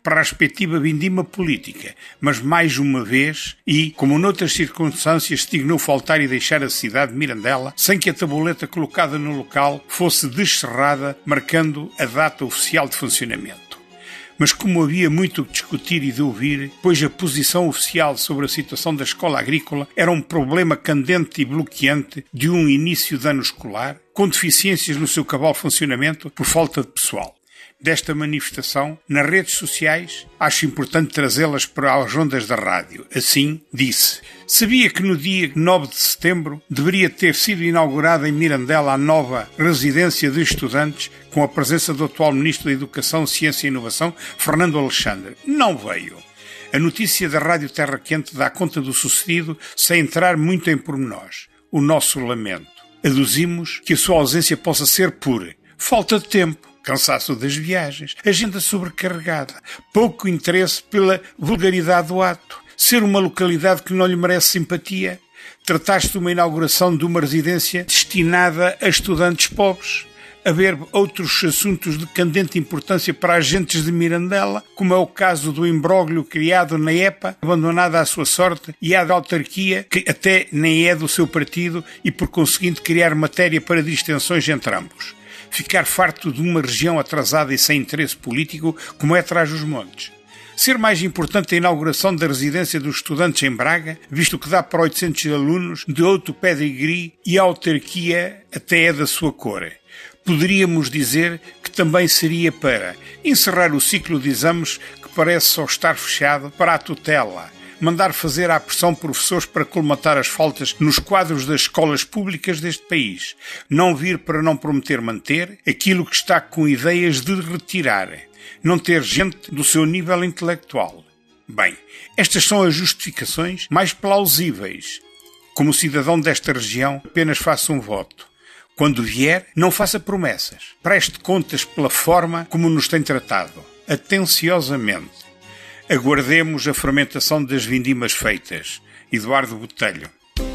para a respectiva vindima política, mas mais uma vez, e, como noutras circunstâncias, se dignou faltar e deixar a cidade de Mirandela sem que a tabuleta colocada no local fosse descerrada, marcando a data oficial de funcionamento. Mas como havia muito que discutir e de ouvir, pois a posição oficial sobre a situação da escola agrícola era um problema candente e bloqueante de um início de ano escolar, com deficiências no seu cabal funcionamento por falta de pessoal. Desta manifestação, nas redes sociais, acho importante trazê-las para as ondas da rádio. Assim, disse: sabia que no dia 9 de setembro deveria ter sido inaugurada em Mirandela a nova residência de estudantes com a presença do atual Ministro da Educação, Ciência e Inovação, Fernando Alexandre. Não veio. A notícia da Rádio Terra Quente dá conta do sucedido sem entrar muito em pormenores. O nosso lamento. Aduzimos que a sua ausência possa ser por falta de tempo, cansaço das viagens, agenda sobrecarregada, pouco interesse pela vulgaridade do ato, ser uma localidade que não lhe merece simpatia, tratar-se de uma inauguração de uma residência destinada a estudantes pobres, haver outros assuntos de candente importância para agentes de Mirandela, como é o caso do imbróglio criado na EPA, abandonada à sua sorte, e à da autarquia, que até nem é do seu partido, e por conseguinte criar matéria para distensões entre ambos. Ficar farto de uma região atrasada e sem interesse político, como é Trás-os-Montes. Ser mais importante a inauguração da residência dos estudantes em Braga, visto que dá para 800 alunos de outro pedigree e a autarquia até é da sua cor. Poderíamos dizer que também seria para encerrar o ciclo de exames que parece só estar fechado para a tutela, mandar fazer à pressão professores para colmatar as faltas nos quadros das escolas públicas deste país, não vir para não prometer manter aquilo que está com ideias de retirar, não ter gente do seu nível intelectual. Bem, estas são as justificações mais plausíveis. Como cidadão desta região, apenas faço um voto. Quando vier, não faça promessas. Preste contas pela forma como nos tem tratado, atenciosamente. Aguardemos a fermentação das vindimas feitas. Eduardo Botelho.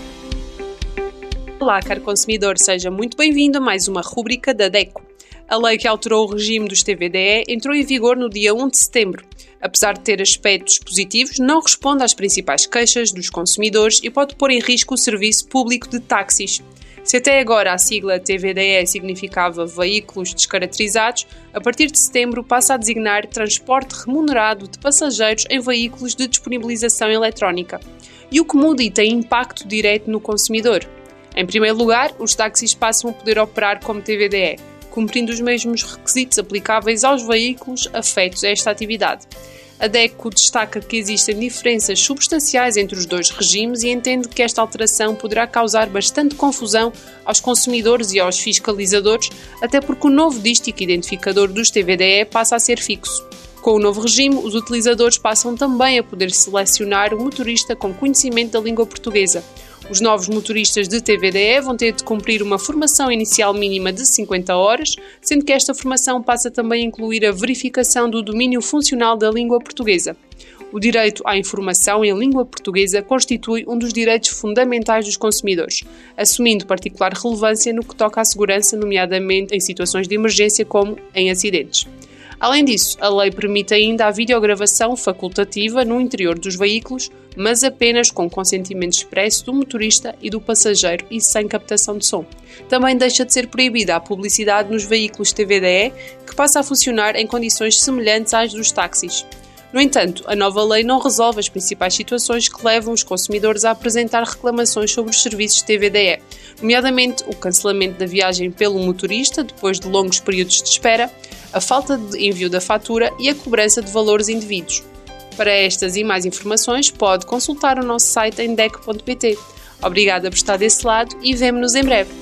Olá, caro consumidor, seja muito bem-vindo a mais uma rúbrica da DECO. A lei que alterou o regime dos TVDE entrou em vigor no dia 1 de setembro. Apesar de ter aspectos positivos, não responde às principais queixas dos consumidores e pode pôr em risco o serviço público de táxis. Se até agora a sigla TVDE significava veículos descaracterizados, a partir de setembro passa a designar transporte remunerado de passageiros em veículos de disponibilização eletrónica. E o que muda e tem impacto direto no consumidor? Em primeiro lugar, os táxis passam a poder operar como TVDE, cumprindo os mesmos requisitos aplicáveis aos veículos afetos a esta atividade. A DECO destaca que existem diferenças substanciais entre os dois regimes e entende que esta alteração poderá causar bastante confusão aos consumidores e aos fiscalizadores, até porque o novo dístico identificador dos TVDE passa a ser fixo. Com o novo regime, os utilizadores passam também a poder selecionar o motorista com conhecimento da língua portuguesa. Os novos motoristas de TVDE vão ter de cumprir uma formação inicial mínima de 50 horas, sendo que esta formação passa também a incluir a verificação do domínio funcional da língua portuguesa. O direito à informação em língua portuguesa constitui um dos direitos fundamentais dos consumidores, assumindo particular relevância no que toca à segurança, nomeadamente em situações de emergência como em acidentes. Além disso, a lei permite ainda a videogravação facultativa no interior dos veículos, mas apenas com consentimento expresso do motorista e do passageiro e sem captação de som. Também deixa de ser proibida a publicidade nos veículos TVDE, que passa a funcionar em condições semelhantes às dos táxis. No entanto, a nova lei não resolve as principais situações que levam os consumidores a apresentar reclamações sobre os serviços TVDE, nomeadamente o cancelamento da viagem pelo motorista depois de longos períodos de espera, a falta de envio da fatura e a cobrança de valores indevidos. Para estas e mais informações, pode consultar o nosso site em deco.pt. Obrigada por estar desse lado e vemo-nos em breve.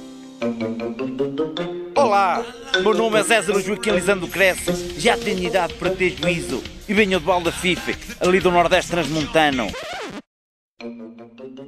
Olá, meu nome é César Joaquim Lisandro Cresce, já tenho idade para ter juízo e venho de Valdafife, ali do Nordeste Transmontano. Oi,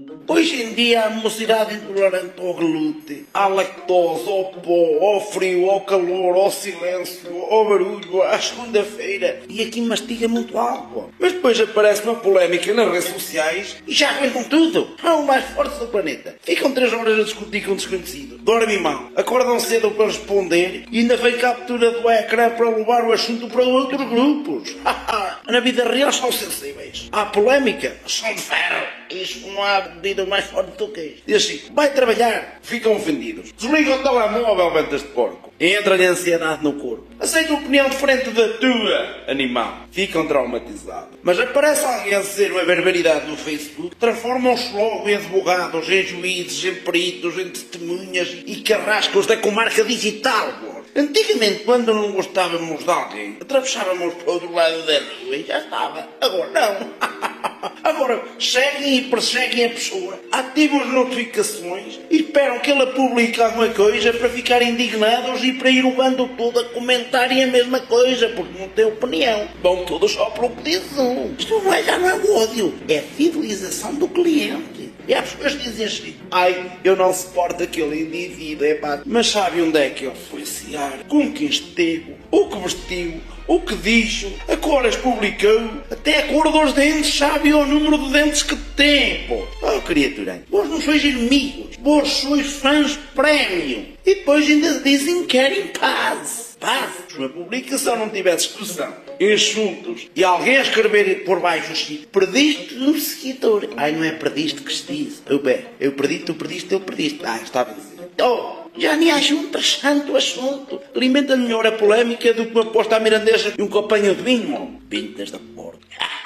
Hoje em dia a mocidade intolerante ao glúten, à lactose, ao pó, ao frio, ao calor, ao silêncio, ao barulho, à segunda-feira. E aqui mastiga muito algo. Mas depois aparece uma polémica nas redes sociais e já aguentam tudo. São o mais forte do planeta. Ficam 3 horas a discutir com um desconhecido. Dormem mal, acordam cedo para responder e ainda vem captura do ecrã para levar o assunto para outros grupos. Na vida real são sensíveis. Há polémica, são de ferro. Isto não há medida mais forte do que isto. Diz assim, vai trabalhar, ficam ofendidos. Desligam o telemóvel, ventas de porco. Entra-lhe ansiedade no corpo. Aceita opinião diferente da tua, animal. Ficam traumatizados. Mas aparece alguém a dizer uma barbaridade no Facebook, transformam-se logo em advogados, em juízes, em peritos, em testemunhas e carrascos da comarca digital. Antigamente, quando não gostávamos de alguém, atravessávamos para o outro lado da rua e já estava. Agora não. Agora seguem e perseguem a pessoa, ativam as notificações e esperam que ela publique alguma coisa para ficar indignados e para ir levando tudo a comentarem a mesma coisa, porque não tem opinião. Vão todos só pelo que diz um. Isto já não é ódio, é fidelização do cliente. E as pessoas dizem assim, ai, eu não suporto aquele indivíduo, mas sabe onde é que ele foi cear? Com quem esteve? O que vestiu? O que diz? A cor as publicou? Até a cor dos dentes, sabe o número de dentes que tem, pô. Oh, criatura, vós não sois inimigos, vós sois fãs prémio. E depois ainda dizem que querem paz. Paz. Se uma publicação não tiver discussão, insultos e alguém a escrever por baixo assim, perdiste um seguidor. Ai, não é perdiste que se diz. Eu perdi, tu perdiste, eu perdiste. Estava a dizer. Oh, já nem acho interessante o assunto. Alimenta melhor a polémica do que uma aposta à mirandesa e um copinho de vinho. Pintas da porta.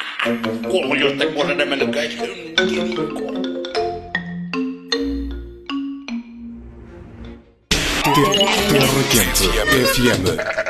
Colou esta coisa na mão que eu não queria. Terra Quente FM.